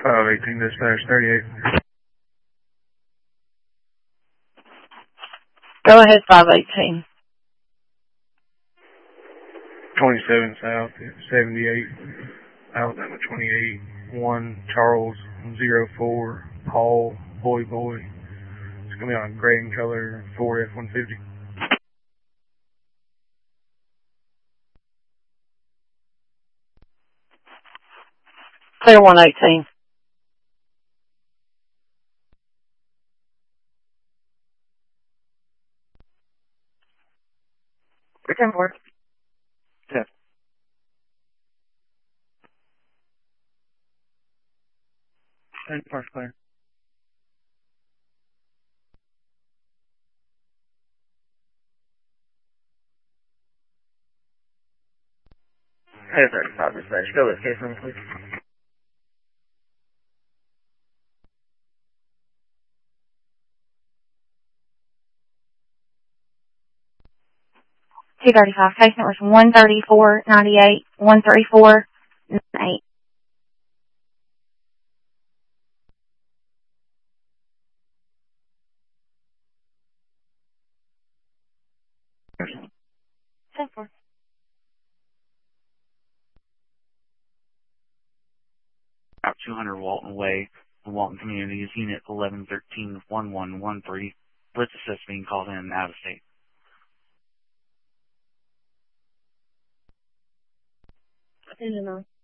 518 dispatch 38. Go ahead, 518. 27 South, 78, Alabama 28, 1 Charles 04, Paul, Boy. It's going to be on gray in color, 4 F-150. Clear 118. Return board. Yeah. First clear. Hey, 35 dispatch. Go with case number, please. 235. Case number is 13498, 13498. Send for. Route 200 Walton Way, the Walton Communities, Unit 1113-1113. Blitz assist being called in out of state. I didn't know.